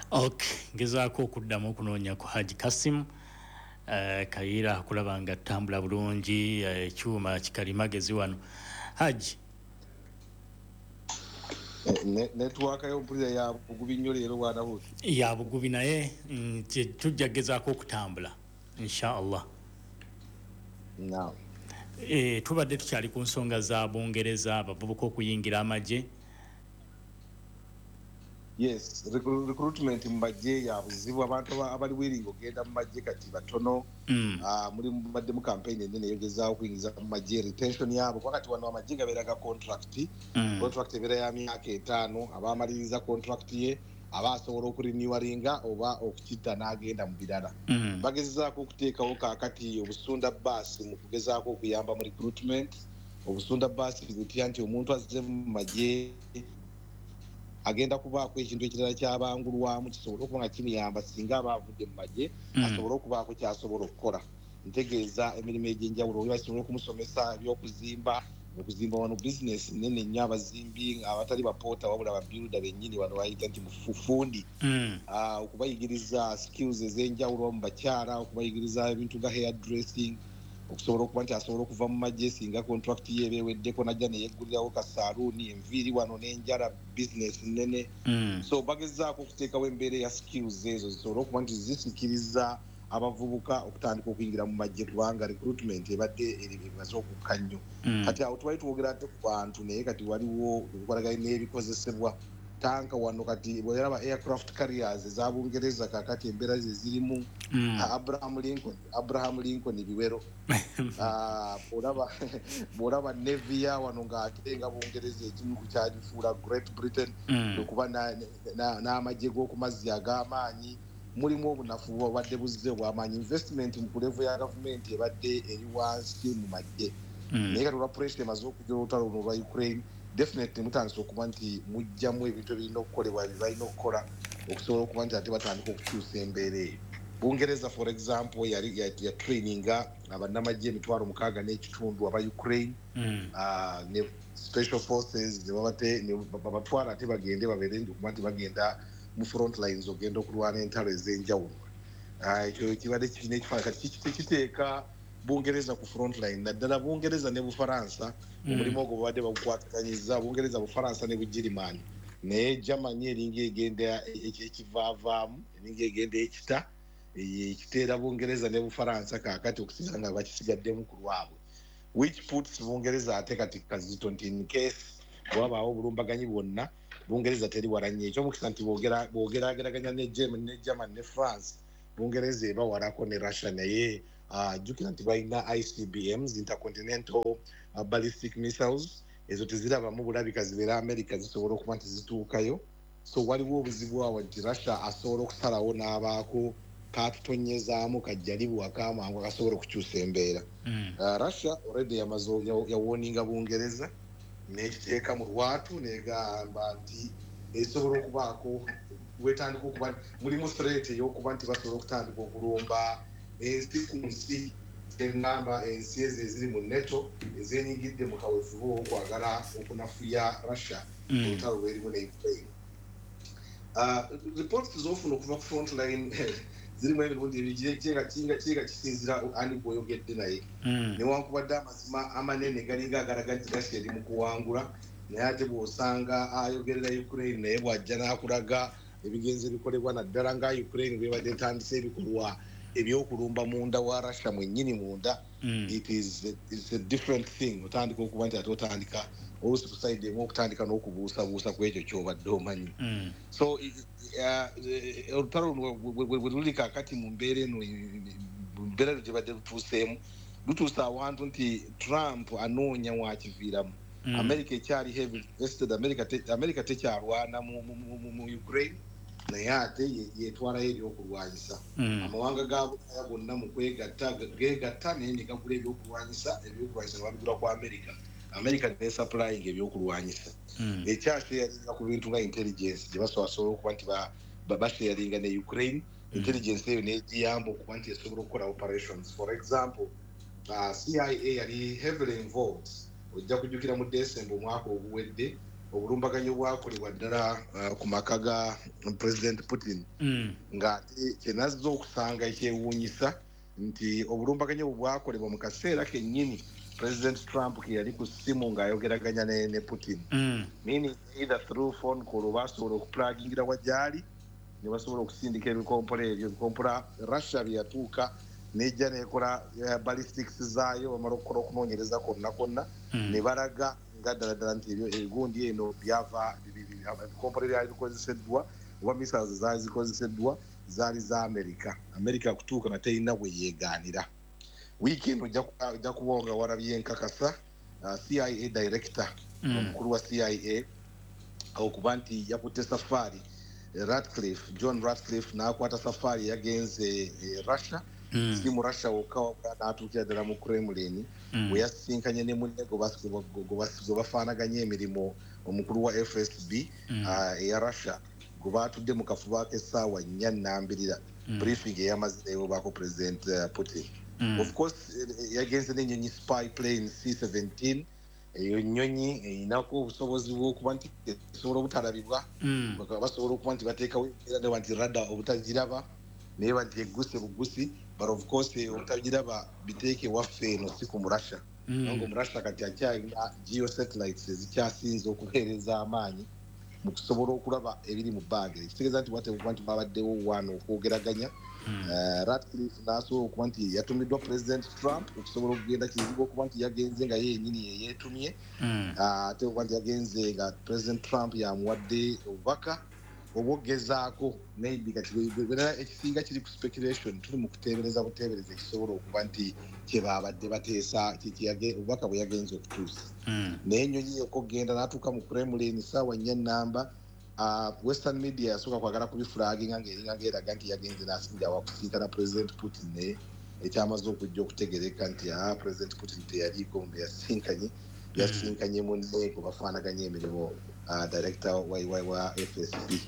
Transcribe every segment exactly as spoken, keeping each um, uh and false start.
Okay, ngezaako okuddamu okunoonya ku Haji Kasim uh, Kayiira akulaba nga ttambula bulungi ekyuma uh, kikalimagezi wano. Haji network yo mpulira ya bugubi nnyo leero bwana buti ya bugubi naye mm, tujja gezaako okutambula inshallah. Naam. Eh, tubadde tukyali ku nsonga za Bungereza abavubuka okuyingira amagye. Yes, recruitment mu magye yabuzibu abantu abali willing ogenda mu magye kati batono. Mm. Uh, muri mbadde mu campaign ennene yogezaawo okuyingiza mu magye retention yabo wakati wano amagye gabeeraga contract. Mm. Contract ebeera ya myaka etaano abamaliriza contract ye aba asobola okurenewinga oba okukita n'agenda mu birala. Mm. Bagezaako okuteekawo kaakati obusunda bbaasi mu kugezaako okuyamba mu recruitment. Obusunda bbaasi butya nti omuntu azze mu magye agenda kubaako ekintu ekirala kyabangulwamu kisobola okuba nga kimuyamba singa aba avudde mu magye asobola okubaako kyasobola okukola. Ntegeeza emirimu egy'enjawulo oli basobola okumusomesa ebyokuzimba okuzimba wano bizinesi nnene nnyo abazimbi abatali bapoota wabula babuilda bennyini wano bayita nti mufufundi. Okubayigiriza skills ez'enjawulo mu bakyala okubayigiriza ebintu nga hair dressing okusobola okuba nti asobola okuva mu magye singa contract ye ebeeweddeko najja neyeggulirawo ka saaluuni enviiri wano n'enjala bizinesi nnene. Mm. So bagezaako okuteekawo embeera ya skills ezo zisobola okuba nti zisikiriza abavubuka okutandika okuyingira mu magye kubanga recruitment ebadde emaze okukka nnyo. Mm. Kati awo twali twogera ate ku bantu naye kati waliwo ebikolaganye n'ebikozesebwa tanka wano kati bweraba aircraft carriers za Bungereza kakati embeera ze zirimu. Mm. Abraham Lincoln Abraham Lincoln biwero. Ah, bolaba bolaba Navy ya wano ng'ate nga Bungereza ekimu ku kyalifuula Great Britain. Mm. Okuba n'amagye g'oku mazzi ag'amaanyi mulimu obunafu bwabadde buzze obw'amaanyi. Investment mu kulevu ya gavumenti ebadde eri wansi mu magye. Mm. Naye kati olwa pressure emaze okujja olutalo luno lwa Ukraine definitely mutandise okuba nti mujjamu ebintu ebirina okukolebwa ebibalina okukola okusobola okuba nti ate batandika okukyusa embeera eyo. Bungereza for example yali ya traininga abannamagye emitwalo mukaaga n'ekitundu aba Ukraine. Mm. Uh, ne special forces babatwala ate bagende babeere okuba nti bagenda mu front lines ogenda okulwana entalo ez'enjawulo. Ekyo kibadde kirina ekifaananyi kati kiteeka Bungereza ku front line naddala Bungereza ne Bufaransa. Mm. Omulimu ogwo babadde bagukwataganyiza Bungereza Bufaransa ne Bugirimaani naye Germany eringa egenda ekivaavaamu eringa egenda ekita ekiteera Bungereza ne Bufaransa kaakati okusigala nga bakisigaddemu ku lwabwe which puts Bungereza ate kati kazito nti in case wabaawo obulumbaganyi bwonna Bungereza teri walanye ekyomukisa nti bwogerageraganya ne Germany ne Germany ne France Bungereza eba walako ne Russia naye jjukira nti balina I C B Ms intercontinental uh, ballistic missiles ezo tezirabamu bulabika zibeera America zisobola okuba nti zituukayo. So waliwo obuzibu awo nti Russia asobola okusalawo n'abaako kaatutonyezaamu kajjalibu akaamangu akasobola okukyusa embeera. Mm. Uh, Russia already yamaze yawoninga Bungereza n'ekiteeka mu lwatu n'egamba nti esobola okubaako wetandika okuba mulimu threat ey'okuba nti basobola okutandika okulumba ensi ku nsi engamba ensi ezo eziri mu NATO ezeenyigidde mu kaweefube okwagala okunafuya Russia olutalo lwerimu ne Ukraine. Reports z'ofuna okuva ku front line zirimu ebirungi ebijenga kinga kisinzira ani gw'oyogedde naye. Newankubadde amazima amanene galinga agalaga nti Russia eri mu kuwangula naye ate bw'osanga ayogerera Ukraine naye bw'ajja n'akulaga ebigenze bikolebwa naddala nga Ukraine bwebadde etandise ebikolwa ebyokulumba munda wa Russia mwennyini munda. Mm. It is it's a different thing otandika okuba nti ate otandika oluusi kusayidi emu okutandika n'okubuusabuusa ku ekyo ky'obadde omanyi. Mm. So olutalo bwe luli kaakati mu mbeera eno mu mbeera gye badde lutuuseemu lutuusa awantu nti Trump anoonya wakiviiramu. Mm. America ekyali heavy vested America tekyalwana mu Ukraine naye ate yetwalayo ebyokulwanyisa. Mm. Amawanga gabulaya gonna mu kwegatta geegatta naye ne gagula ebyokulwanyisa ebyokulwanyisa nebabigula ku America. America ne supplying ebyokulwanyisa. Mm. Ekyasharinga ku bintu nga intelligence gye basobola okuba nti basharinga ne Ukraine. Mm. Intelligence eyo negiyamba okuba nti esobola okukola operations. For example, uh, C I A yali heavily involved ojja kujjukira mu December omwaka oguwedde obulumbaganyo bwakolebwa ddala ku maka ga President Putin ng'ate kyenazza okusanga ekyewuunyisa nti obulumbaganyo bwakolebwa mu kaseera kennyini President Trump ke yali ku ssimu ng'ayogeraganya ne, ne Putin meaning either through phone call basobola okuplagingira wagyali ne basobola okusindika ebikompolo ebyo ebikompolo Russia bye yatuuka nejja nekola ballistics zaayo bamala okukola okunoonyereza kwonna kwonna ne balaga nga ddala ddala nti ebyo ebigundi eno byava ebikompolo byali bikozeseddwa oba missiles zaali zikozeseddwa zaali za America America kutuuka nga terina bwe yeegaanira wiiki eno ojja kuba nga walabye enkakasa C I A director omukulu wa C I A okuba nti yakutte safari Ratcliffe John Ratcliffe n'akwata safari yagenze Russia si mu Russia wokka n'atuukira ddala mu Kremlin we yasisinkanye ne munne gwe bafaanaganya emirimu omukulu wa F S B eya Russia gwe baatudde mu kafuba k'essaawa nnya nnambirira briefing eyamazireyo baako President Putin of course yagenze n'ennyonyi spy plane C seventeen eyo nnyonyi eyinako obusobozi bw'okuba nti esobola obutalabibwa basobola okuba nti bateekawo era nti rada obutagiraba naye banti egguse bugusi but of course obutagiraba biteeke waffe eno si ku Russia nange mu Russia kati akyalina geosatellites ezikyasinze okuheereza amaanyi mu kusobola okulaba ebiri mu baage ekitegeeza nti wateekuba nti babaddewo wano okwogeraganya Ratcliffe n'asobola okuba nti yatumiddwa President Trump okusobola okugenda kizibu okuba nti yagenze nga yennyini yeyeetumye ate okuba nti yagenze nga President Trump yamuwadde obubaka obwogezaako maybe kati ekisinga kiri ku speculation tuli mu kuteebereza buteebereza ekisobola okuba nti kyebaabadde bateesa obubaka bwe yagenze okutuusa naye ennyonyi okugenda n'atuuka mu Kremlin ssaawa nnya ennamba Western media yasooka kwagala kubifulaginga ng'eringa ng'eraga nti yagenze n'asinga wakusinkana President Putin naye ekyamaze okujja okutegereka nti President Putin teyaliiko mbe yasinkanye yasinkanye munne gwe bafaanaganya emirimu director wa F S B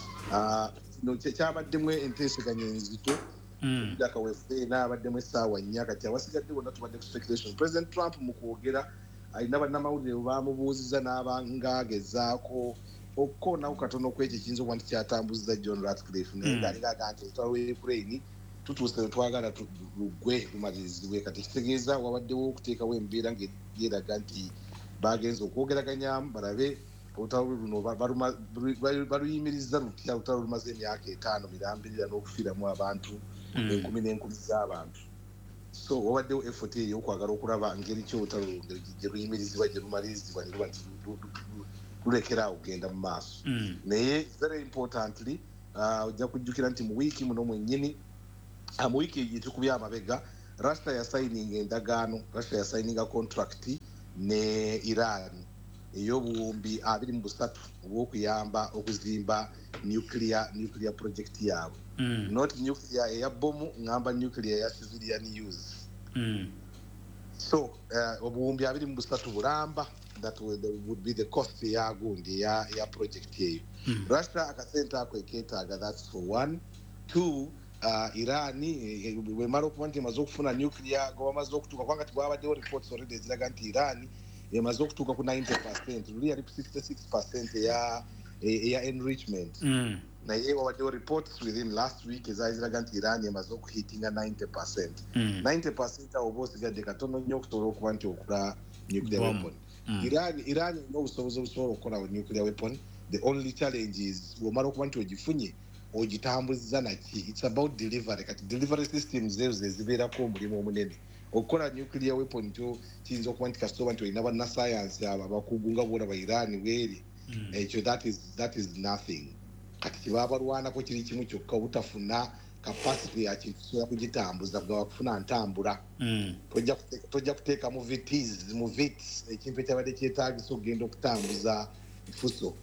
no kyabaddemu enteeseganya enzito daka wefe n'abaddemu essaawa nnya kati abasigadde bonna tubadde ku speculation President Trump mu kwogera alina bannamawulire bamubuuziza n'abangagezaako okukonawo katono kwekyo kiyinza okuba nti kyatambuziza John Ratcliffe naye ng'aligaga nti olutalo lwa Ukraine tutuuse twagala lugwe lumalirizibwe kati kitegeeza wabaddewo okuteekawo embeera ng'eraga nti bagenze okwogeraganya balabe olutalo luno baluyimiriza lutya olutalo lumaze emyaka etaano mirambirira n'okufiiramu abantu enkumi n'enkumi z'abantu so wabaddewo effort eyo okwagala okulaba ngeri ki olutalo gye luyimirizibwa gye lumalirizibwa ne luba nti lulekeraawo okugenda mu maaso naye very importantly ojja kujjukira nti mu wiiki muno mwennyini mu wiiki gyetukubye amabega Russia yasayininga endagaano Russia yasayininga contract ne Iran ey'obuwumbi abiri mu busatu obw'okuyamba okuzimba nuclear nuclear project yaabwe not nuclear eya bomu ngamba nuclear ya civilian use so obuwumbi abiri mu busatu bulamba that would, would be the cost ya gundi ya ya project yeyo mm. Russia akasente ako eketaaga that's for one two uh, Iran we maro point emaze okufuna nuclear go bamaze okutuka kwanga tibwabaddewo reports already eziraga nti Iran emaze okutuka ku ninety percent luli ali ku sixty-six percent ya ya enrichment mm. naye wabaddewo reports within last week ezaziraga nti Iran emaze okuhitinga ninety percent mm. ninety percent awo osigadde katono nnyo okusobola okuba nti okula nuclear Bomb. weapon Mm. Iran Iran no obusobozi obusobola okukola nuclear weapon the only challenge is womala okuba nti ogifunye ogitambuza naki it's about delivery kati delivery systems ezo zezibeerako omulimu omunene okukola nuclear weapon kyo kiyinza okuba nti kasitoba nti olina bannasayansi abo abakugu nga boolaba Iran weeri ekyo that is that is nothing kati kibabalwanako kiri kimu kyokka obutafuna capacity ya kisobola kugitambuza nga wakufuna ntambula tojja kuteeka mu vits mu vits ekintu ekyabadde kyetaagisa okugenda okutambuza fuso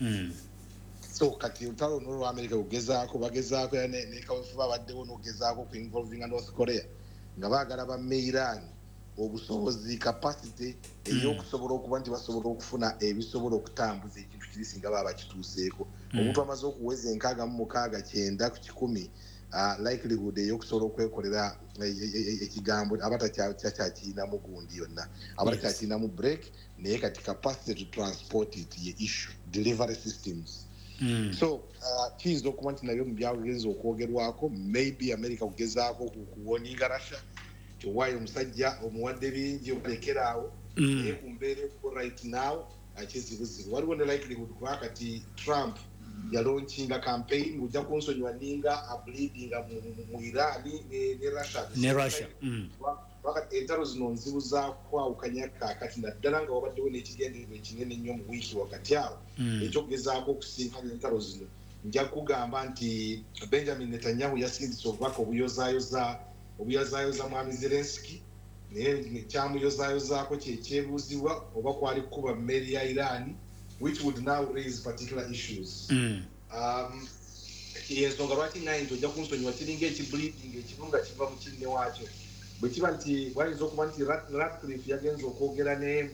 so kati olutalo n'olwa America kugezaako bagezaako ne kaweefube abaddewo n'ogezaako ku involvinga North Korea nga baagala bamme Iran obusobozi capacity ey'okusobola okuba nti basobola okufuna ebisobola okutambuza ekintu kiri singa baba bakituuseeko omuntu amaze okuweza enkaaga mu mukaaga kyenda ku kikumi uh, likelihood eyokusobola okwekolera ekigambo abata kyakirinamu gundi yonna abata kyakirinamu break naye kati capacity to transport it ye issue delivery systems. Mm. So uh, kiyinza okuba nti nabyo mu byagenza okwogerwako maybe America kugezaako kuwoninga Russia tiwaayo omusajja omuwadde bingi omulekeraawo naye ku mbeera right now akizibuzibu waliwo ne likelihood kuba kati Trump yalaunching campaign ujja kunsonyiwa ninga ableedinga mu Iran ne Russia ne Russia wakati entalo zino nzibu zakwawukanya kakati naddala nga wabaddewo n'ekigendererwa ekinene ennyo mu wiiki wakati awo ekyokugezaako okusinkana entalo zino nja kugamba nti Benjamin Netanyahu yasindise obubaka obuyozaayoza obuyozaayoza mwami Zelensky naye kyamuyozaayozaako kyekyebuuzibwa oba kwali kukuba mmeri ya Iran which would now raise particular issues. Mm. Um, yensonga lwaki nayinza ojja kunsonyiwa kiringa ekibleeding ekirunga kiva mu kinne waakyo bwe kiba nti wayinza okuba nti Ratcliffe yagenza okwogera ne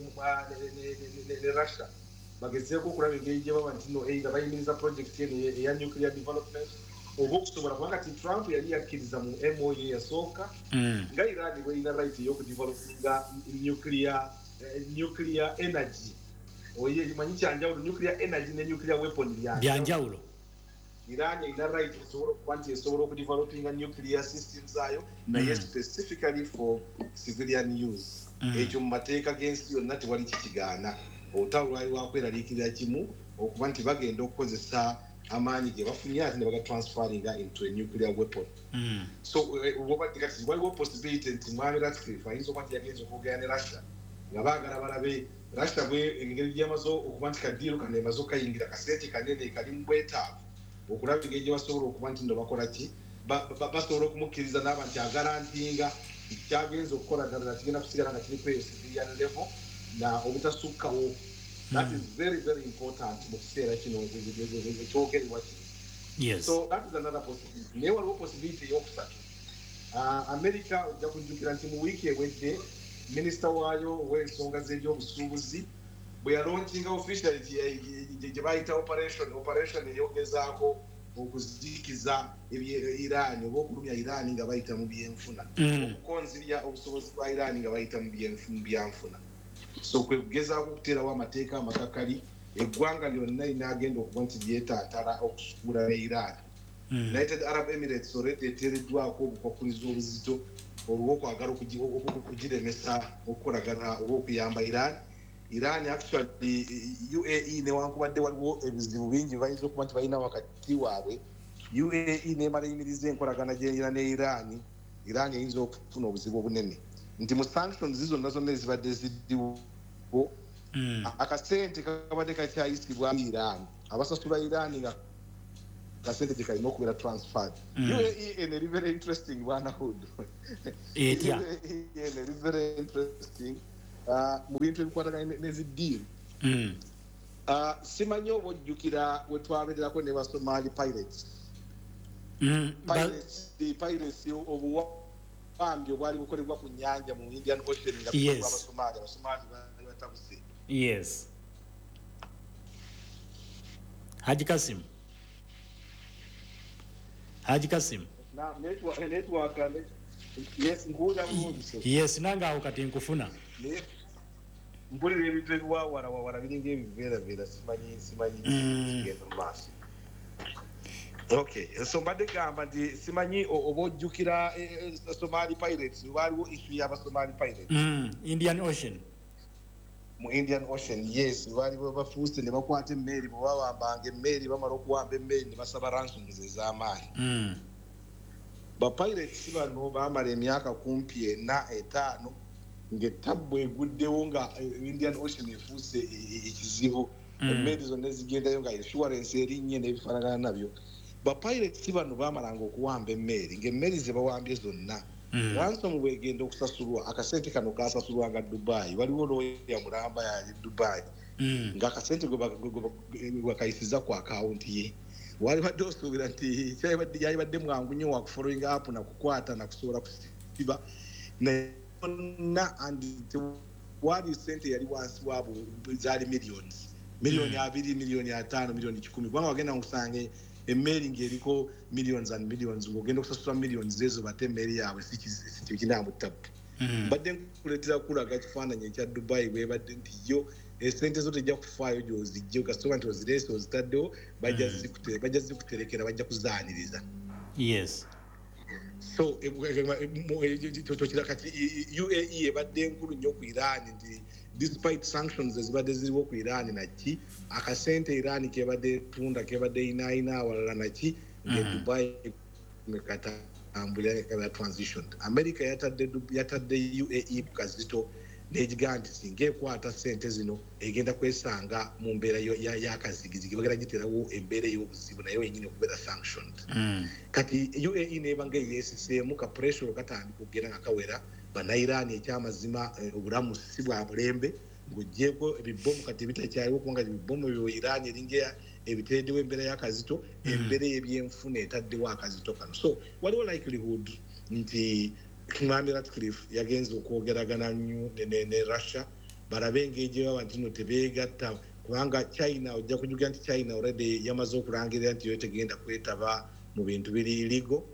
Russia bagezeeko okulaba engeri gye baba nti no either bayimiriza project eno eya nuclear development oba okusobola kubanga ti Trump yali yakkiriza mu M O U yasooka nga Iran bweyina right ey'okudevelopinga nuclear nuclear energy oye manyi kyanjawulo nuclear energy ne nuclear weapon byanjawulo Iran ina right esobola okuba nti esobola okudevelopinga nuclear systems ayo naye specifically for civilian use ekyo mu mateeka g'ensi yonna tewali kikigaana olutalo lwali lwakweraliikirira kimu okuba nti bagenda okukozesa amaanyi ge bafunye ate ne bagatransferinga into a nuclear weapon. So kati waliwo possibility nti mwami Ratcliffe ayinza okuba nti yagenza okwogera ne Russia nga baagala balabe Russia bwe engeri gy'amaze okuba nti kadiiro kano emaze okayingira kasente kanene kali mu bwetaavu okulaba engeri gye basobola okuba nti ndo bakola ki basobola okumukkiriza n'aba nti agarantinga kyagenza okukola ddala kigenda kusigala nga kiri kweyo civilian level na obutasukkawo. That is very very important mu kiseera kino ekyogerwa kino. Yes. So that is another possibility. Naye waliwo possibility eyokusatu. America ojja kujjukira nti mu wiiki ewedde minisita waayo w'ensonga z'ebyobusuubuzi bwe yalaunchinga officially gye bayita operation operation eyogezaako okuzikiza Iran oba okulumya Iran nga bayita mu byenfuna okukonzibya obusobozi bwa Iran nga bayita mu byanfuna. So kwe kugezaako okuteerawo amateeka amakakali eggwanga lyonna linaagenda okuba nti lyetaatala okusuula ne Iran. United Arab Emirates already eteereddwako obukwakkulizo obuzito olw'okwagala okugiremesa okukolagana oba okuyamba Iran. Iran actually U A E newankubadde waliwo ebizibu bingi bayinza okuba nti balina wakati waabwe U A E neemala yimiriza enkolagana gy'erina ne Iran Iran eyinza okufuna obuzibu obunene nti mu sanctions zonna zonna ezibadde ziddiwo akasente kabadde kakyayisibwa Iran abasasula Iran nga kasente gye kalina okubeera transferred. U A E ene eri very interesting bwana Hood etya ene eri very interesting mu bintu ebikwatagana n'ezidiiru. Simanyi oba ojjukira we twabeererako ne Basomali pirates pirates obuwambi obwali bukolebwa ku nnyanja mu Indian Ocean nga Yes. Abasomali Abasomali bali batabuse. Yes. Haji Kasim. Haji Kasim. Na network network yes nguja mubise. Yes, nanga awo kati nkufuna. Mpulira ebintu ebiwaawala waawala biringa ebiveeraveera simanyi simanyi kigenda mu maaso. Okay, so mbadde gamba nti simanyi oba ojjukira Somali pirates waliwo issue y'Abasomali pirates. Mm, Indian Ocean. Mu Indian Ocean yes bali bafuuse ne bakwata emmeri bwe bawambanga emmeri bamala okuwamba emmeri ne basaba ransoms ez'amaanyi. Mm. Ba pirates bano baamala emyaka kumpi ena etaano ng'ettabbu eguddewo nga Indian Ocean efuuse ekizibu emmeri zonna ezigendayo nga insurance erinnye n'ebifaanagana nabyo. Ba pirates bano baamalanga okuwamba emmeri ng'emmeri ze bawambye zonna ransom bwegenda okusasulwa akasente kano kasasulwanga Dubai waliwo looya mulamba yali Dubai ng'akasente gwe bakayisiza ku akawunti ye wali badde osuubira nti yali badde mwangu nnyo wakufollowing up nakukwata nakusobola kusiba nonna and wali sente yali wansi waabo zaali millions miliyoni abiri miliyoni ataano miliyoni kikumi kubanga wagenda nkusange emmeri ng'eriko millions and millions ng'ogenda okusasula millions ezo bate emmeri yaabwe si kinaamu ttapu mbadde nkuleetera kulaga kifaananyi ekya Dubai bwebadde nti yo esente zo tejja kufaayo gy'ozijja kasitoma nti ozireese ozitaddewo bajja zikuterekera bajja kuzaaniriza yes so kati U A E ebadde enkulu nnyo ku Iran nti despite sanctions ezibadde ziriwo ku Iran naki akasente Iran kebadde tunda kebadde inaina awalala naki nge Dubai mekatambulira kaba transition America yatadde yatadde U A E kazito nejiga nti singe kwata sente zino egenda kwesanga mu mbeera y'akazigizigi bagera giterawo embeera y'obuzibu nayo yenyine okubeera sanctioned kati U A E neba nga yeesiseemu ka pressure katandika okugenda nga kawera bannayiraani ekyamazima obulamu si bwa mulembe ng'oggyeko ebibomu kati bitakyaliwo kubanga ebibomu byo Iran eringa ebiteedewo embeera y'akazito embeera y'ebyenfuna etaddewo akazito kano so waliwo likelihood nti Mwami Ratcliffe yagenze okwogeragana nnyo ne Russia balabe engeri abantu no tebeegatta kubanga China ojja kujuga nti China already yamaze okulangirira nti yo tegenda kwetaba mu bintu biri illegal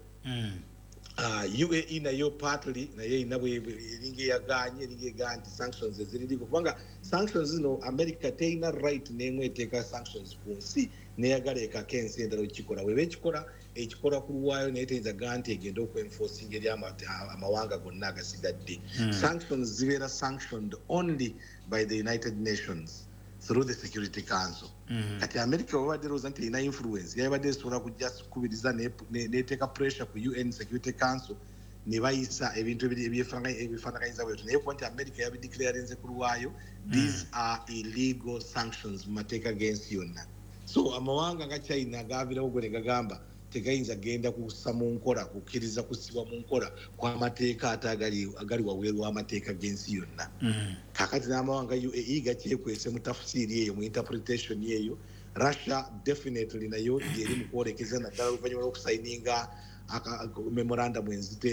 Uh, U A E nayo partly naye inabwe eringe yaganye eringe ganti sanctions eziriko kubanga sanctions zino America teina right nemwe eteka sanctions ku nsi neyagala ekakensi endalo kikola webe kikola ekikola ku lwayo netenza ganti egenda okwenforcing eri amawanga gonna agasigadde sanctions zibera sanctioned only by the United Nations through the Security Council. Mm-hmm. Kati America wabadde roza nti ina influence yabadde esobola kujja kubiriza neteka pressure ku U N Security Council ne bayisa ebintu ebyefaanaganyiza bwetu naye kuba nti America yabideclarenze ku lwayo these are illegal sanctions mu mateeka g'ensi yonna so amawanga nga China gaavirawo gwe ne gagamba tegayinza genda kussa mu nkola kukkiriza kusibwa mu nkola kw'amateeka ate agali waweeru w'amateeka g'ensi yonna kakati n'amawanga U A E gakyekwese mu tafusiiri eyo mu interpretation eyo Russia definitely nayo eri mu kwolekeza naddala oluvannyuma lw'okusayininga memorandum enzite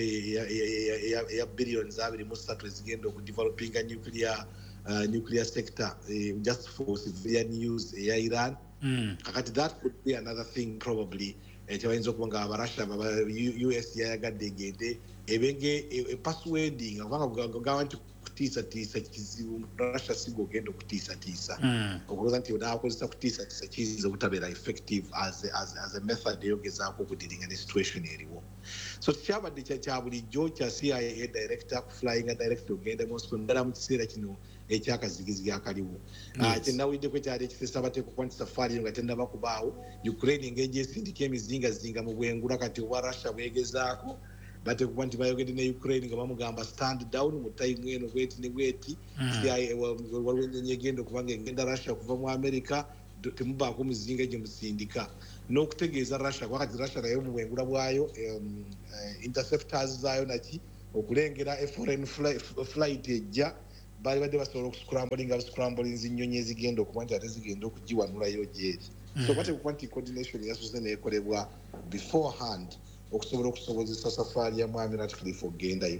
eya billions abiri mu ssatu ezigenda okudevelopinga nuclear nuclear sector just for civilian use eya Iran kakati that could be another thing probably ekyabayinza okuba nga abarasha U S yayagadde egende ebenge passwording kubanga gagamba nti kutiisatiisa kizibu Russia sigo ogenda okutiisatiisa okuloza nti naakozesa kutiisatiisa kiyinza obutabeera effective as as a method eyogezaako okudiringa ne situation eriwo so kyabadde kya bulijjo kya C I A director flying direct ogenda Moscow ndala mu kiseera kino ekyakazigizigi akaliwo kyenawuliddeko kyali ekisesa bateeka okuba nti safaari nga tennaba kubaawo Ukraine engeri esindika emizingazinga mu bwengula kati obwa Russia bwegezaako bateeka okuba nti bayogedde ne Ukraine nga bamugamba stand down mu time eno bweti ne bweti waliwo ennyonyi egenda okuba nga egenda Russia kuva mu America temubaako muzinga gye musindika n'okutegeeza Russia kuba kati Russia nayo mu bwengula bwayo interceptors zaayo naki okulengera a foreign flight ejja bali badde basobola okuscrambling abascrambling ennyonyi ezigenda okuba nti ate zigenda okugiwanulayo gyeri so bateeka okuba nti coordination yasoze neekolebwa beforehand okusobola okusobozesa safari ya Mwami Ratcliffe okugendayo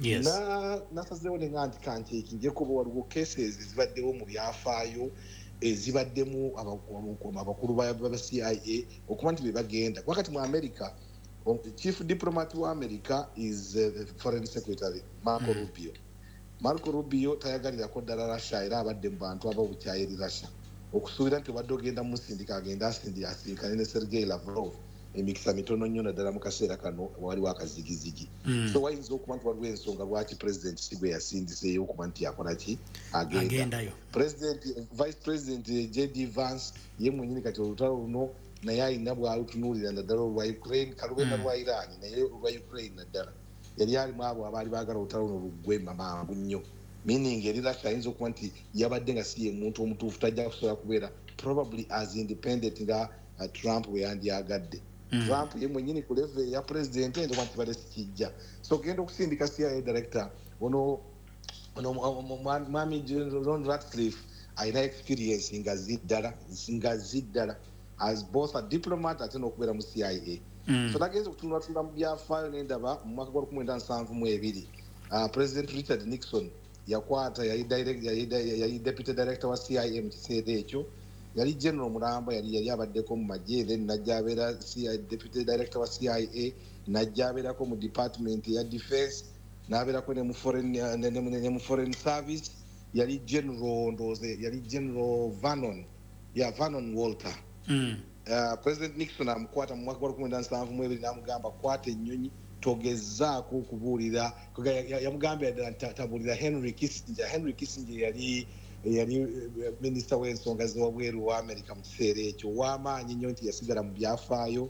nasazeewo ne nga nti kankyeki njekuba waliwo cases zibaddewo mu byafaayo ezibaddemu abakulu ba C I A okuba nti be bagenda wakati mu America chief diplomat wa America is uh, foreign secretary Marco Rubio Marco Rubio tayagalirako ddala Russia era abadde mu bantu ababukyayeri Russia okusuubira nti obadde ogenda musindika agenda asindi asinkane ne Sergei Lavrov emikisa mitono nnyo naddala mu kaseera kano waliwo akazigizigi so wayinza okuba nti waliwo ensonga lwaki president si gwe yasindiseeyo okuba nti yakola ki agendayo president vice president J D Vance ye mwenyini kati olutalo luno naye alina bwalutunuulira naddala olwa Ukraine kalubenda lwa Iran naye olwa Ukraine naddala yali alimu abo abaali baagala olutalo luno luggwema mangu nnyo meaning eri Russia ayinza okuba nti yabadde nga si ye muntu omutuufu tajja kusobola kubeera probably as independent nga uh, Trump bwe yandyagadde mm. Trump ye mwenyini ku level ya president ento kwanti bale sikijja so genda okusindika C I A director ono ono Mwami John Ratcliffe ayina experience nga ziddala nga ziddala as both a diplomat ate n'okubeera mu C I A mm. so nagenza okutunulatunula mu byafaayo n'endaba mu mwaka gwa lukumi lwenda nsanvu mu ebiri uh, president Richard Nixon yakwata yali direct yali deputy director wa C I A mu kiseera ekyo yali General Mulamba yali yali abaddeko mu magye then najja abeera Deputy Director wa C I A najja abeerako mu Department ya Defense n'abeerako ne mu foreign ne, ne, ne mu foreign service yali General ndoze yali General Vernon ya Vernon Walter mm. uh, President Nixon amukwata mu mwaka gwa kumi na nsanvu mu ebiri n'amugamba kwata ennyonyi togezaako okubuulira yamugambye tabuulira Henry Kissinger Henry Kissinger yali yali minisita w'ensonga z'obweru wa America mu kiseera ekyo w'amaanyi nnyo nti yasigala mu byafaayo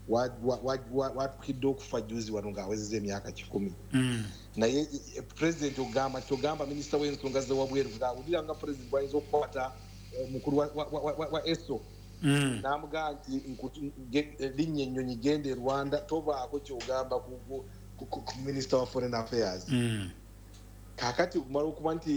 watukidde okufa juzi wano ng'awezezza emyaka kikumi naye president ogamba togamba minisita w'ensonga z'obweru ng'awulira nga president bw'ayinza okukwata mukulu wa eso n'amugamba nti linnya ennyonyi genda e Rwanda tobaako kyogamba ku minisita wa foreign affairs kakati kumala okuba nti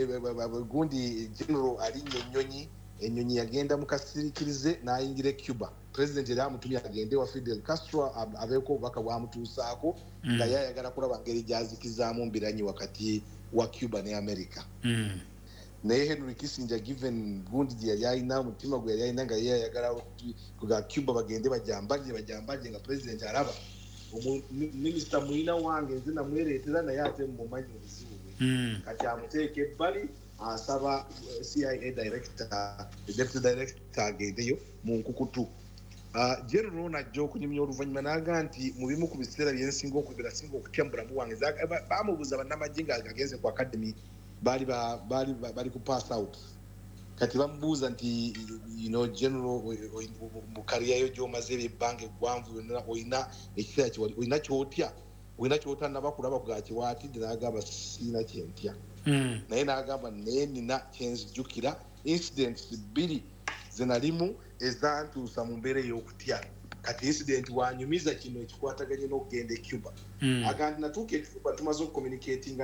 gundi general alinnye ennyonyi ennyonyi yagenda mu kasirikirize n'ayingira Cuba president yali amutumye agende wa Fidel Castro abeeko obubaka bwamutuusaako nga yayagala kulaba ngeri gyazikizaamu mbiranyi wakati wa Cuba ne America naye Henry Kissinger given gundi gye yali alina omutima gwe yali alina nga ye yayagala kuga Cuba bagende bajambaje bajambaje nga president alaba minisita mulina wange nze namwereetera naye ate mumanyi obuzibu bwe kati amuteeka ebbali asaba C I A director deputy director agendeyo mu nkukutu General najja okunyumya oluvannyuma n'aga nti mu bimu ku biseera byensinga okubira singa okutya mu bulamu bwange baamubuuza bannamagye nga agenze ku academy bali bali bali ku pass out kati bamubuuza nti you know general mu career yo gy'omaze ebbanga eggwanvu olina ekiseera kiwali olina kyotya olina kyotya nabakulaba kugaki waatidde n'agamba siina kyentya naye n'agamba naye nina kyenzijjukira incidents bbiri zenalimu ezantuusa mu mbeera ey'okutya kati incident wanyumiza kino ekikwataganye n'okugenda e Cuba agandi natuuka e Cuba tumaze okucommunicatinga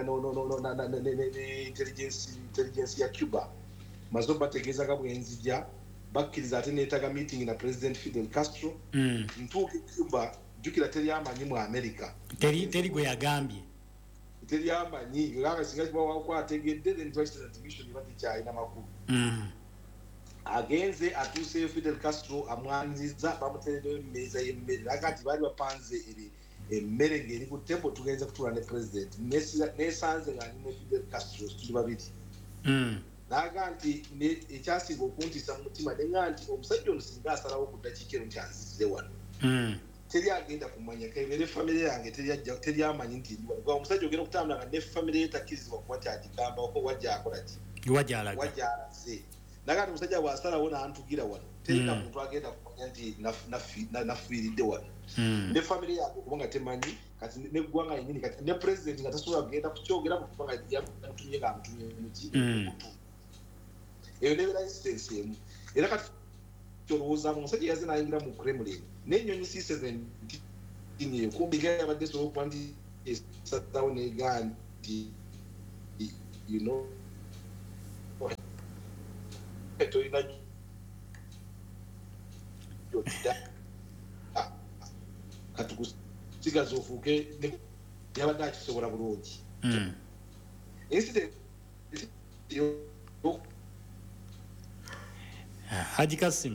intelligence ya Cuba maze bategeeza nga bwenzija bakkiriza ate neetaga meeting na President Fidel Castro ntuuka e Cuba jjukira teri amanyi mu America teri teri gwe yagambye teri amanyi nga singa kwakwategedde then President mission ibadde kyalina makulu agenze atuuse Fidel Castro amwaniriza bamuteereyo emmeeza y'emmere naga nti baali bapanze eri emmere ng'eri ku tebo tugenze kutuula ne president neesanze nga ndi ne Fidel Castro tuli babiri naga nti ekyasinga okuntiisa mu mutima nenga nti omusajja ono singa asalawo ku ddakiika eno kyanzizire wano teri agenda kumanya kabeere famire yange teri amanyi nti ndi wano omusajja ogenda okutambula nga ne famire ye takkirizibwa kuba kyagigamba wajja akola ki wajja alaze naga nti musajja bw'asalawo n'antugira wano terina muntu agenda kumanya nti nafiiridde wano ne famire yange okuba nga temanyi kati neggwanga yennyini kati ne president nga tasobola kugenda kukyogera kuba nga yamutumye ng'amutumye muki eyo nebeera instance emu era kati kyolowoozaamu omusajja yaze n'ayingira mu Kremlin n'ennyonyi C seventeen eyo kumbi nga yabadde esobola okuba nti esazawo neegaa nti you know tolina kati kusigaza ofuuke yabadde akisobola bulungi incident Haji Kasim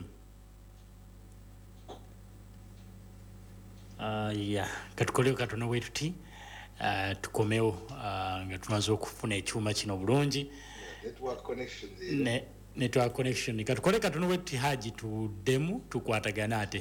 uh, yeah katukolewo katono bwe tuti uh, tukomewo uh, nga tumaze okufuna ekyuma kino bulungi network connection ne network connection katukole katono bwe tuti Haji tuddemu tukwatagana ate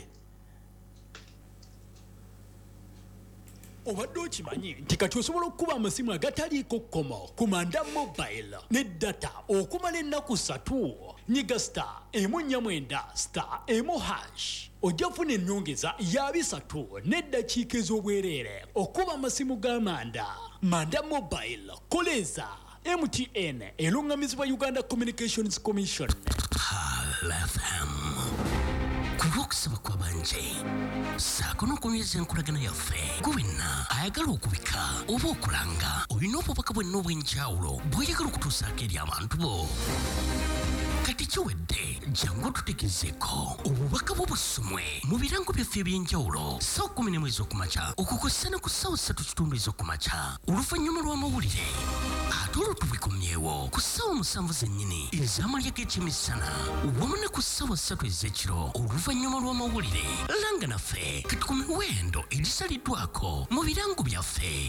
obadde okimanyi nti kati osobola okuba amasimu agataliiko kkomo ku Manda Mobile ne data okumala ennaku ssatu nyiga star emu nnya mwenda star emu hash ojja kufuna ennyongeza ya bisatu n'eddakiika ez'obwereere okuba amasimu ga Manda. Manda Mobile koleza M T N elungamizibwa Uganda Communications Commission. Hal F M kulokusaba kwa banje saako n'okunyeza enkolagana yaffe gwenna ayagala okubika oba okulanga olina obubaka bwenna obw'enjawulo bw'oyagala okutuusaako eri abantu bo kati tekiwedde jangu tutekezeko obubaka bw'obusumwe mu birango byaffe eby'enjawulo ssaawa kumi n'emu ez'okumakya okukosa ku ssaawa ssatu kitundu ez'okumakya oluvannyuma lw'amawulire ate olwo tubikomyewo ku ssaawa musanvu zennyini ez'amalya g'ekyemisana wamu ne ku ssaawa ssatu ez'ekiro oluvannyuma lw'amawulire langa naffe kati ku miwendo egisaliddwako mu birango byaffe.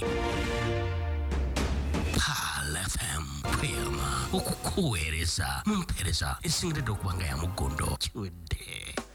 Pal F M tweyama okukuweereza mu mpeereza esingiridde okuba nga ya mugondo kiwedde.